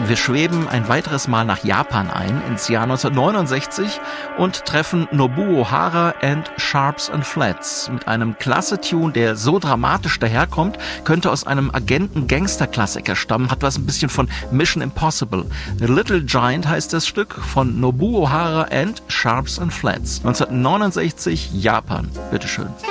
Wir schweben ein weiteres Mal nach Japan ein, ins Jahr 1969 und treffen Nobuo Hara and Sharps and Flats mit einem Klasse-Tune, der so dramatisch daherkommt, könnte aus einem Agenten-Gangster-Klassiker stammen, hat was ein bisschen von Mission Impossible. The Little Giant heißt das Stück von Nobuo Hara and Sharps and Flats. 1969, Japan. Bitteschön.